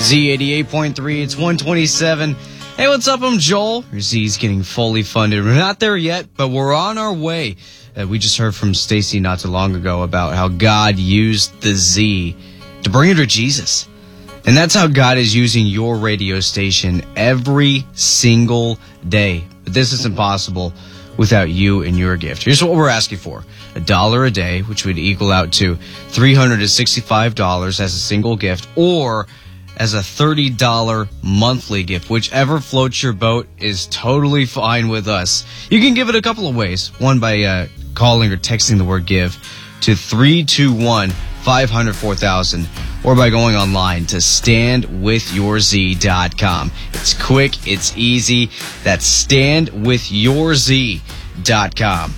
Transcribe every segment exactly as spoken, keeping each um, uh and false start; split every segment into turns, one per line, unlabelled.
Z eighty-eight point three, it's one twenty-seven. Hey, what's up? I'm Joel. Your Z's getting fully funded. We're not there yet, but we're on our way. Uh, we just heard from Stacy not too long ago about how God used the Z to bring her to Jesus. And that's how God is using your radio station every single day. But this isn't possible without you and your gift. Here's what we're asking for. A dollar a day, which would equal out to three hundred sixty-five dollars as a single gift, or as a thirty dollars monthly gift. Whichever floats your boat is totally fine with us. You can give it a couple of ways. One, by uh, calling or texting the word give to three two one, five hundred, four thousand, or by going online to stand with your z dot com. It's quick, it's easy. That's stand with your z dot com.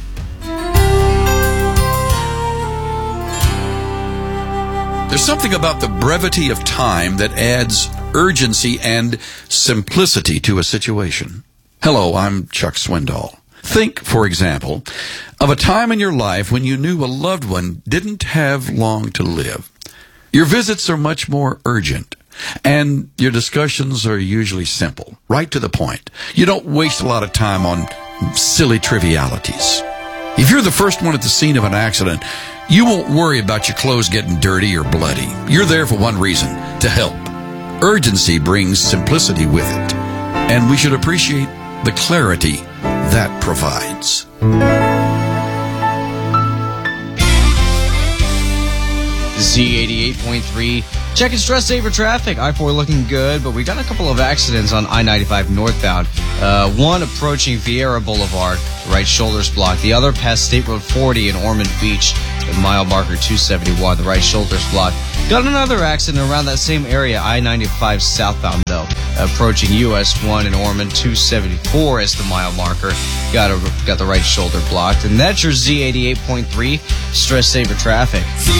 There's something about the brevity of time that adds urgency and simplicity to a situation. Hello, I'm Chuck Swindoll. Think, for example, of a time in your life when you knew a loved one didn't have long to live. Your visits are much more urgent, and your discussions are usually simple, right to the point. You don't waste a lot of time on silly trivialities. If you're the first one at the scene of an accident, you won't worry about your clothes getting dirty or bloody. You're there for one reason, to help. Urgency brings simplicity with it, and we should appreciate the clarity that provides.
Z eighty-eight point three. Checking stress saver traffic. I four looking good, but we got a couple of accidents on I ninety-five northbound. Uh, one approaching Vieira Boulevard, the right shoulder's blocked. The other past State Road forty in Ormond Beach, at mile marker two seventy-one, the right shoulder's blocked. Got another accident around that same area, I ninety-five southbound though, approaching U S one in Ormond two seventy-four as the mile marker. Got a, got the right shoulder blocked. And that's your Z eighty-eight point three stress saver traffic.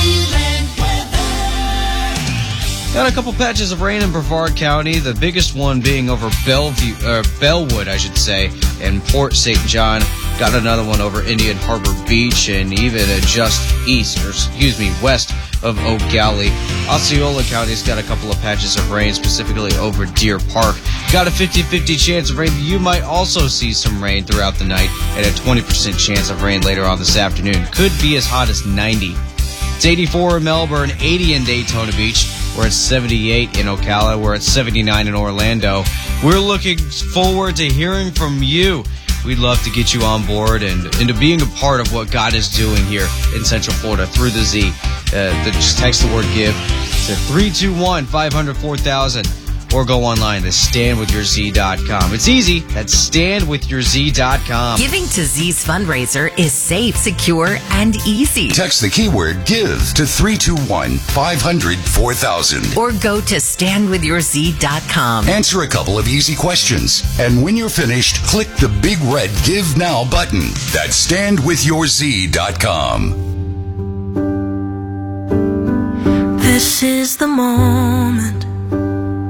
Got a couple patches of rain in Brevard County, the biggest one being over Bellevue, uh, Bellwood, I should say, and Port Saint John. Got another one over Indian Harbor Beach and even uh, just east, or excuse me, west of Oak Galley. Osceola County's got a couple of patches of rain, specifically over Deer Park. Got a fifty-fifty chance of rain. You might also see some rain throughout the night, and a twenty percent chance of rain later on this afternoon. Could be as hot as ninety. It's eighty-four in Melbourne, eighty in Daytona Beach. We're at seventy-eight in Ocala. We're at seventy-nine in Orlando. We're looking forward to hearing from you. We'd love to get you on board and into being a part of what God is doing here in Central Florida through the Z. Uh, just text the word give to three two one, five hundred, four thousand. Or go online to stand with your z dot com. It's easy. That's stand with your z dot com.
Giving to Z's fundraiser is safe, secure, and easy.
Text the keyword GIVE to three two one, five hundred, four thousand.
Or go to stand with your z dot com.
Answer a couple of easy questions. And when you're finished, click the big red Give Now button. That's stand with your z dot com.
This is the moment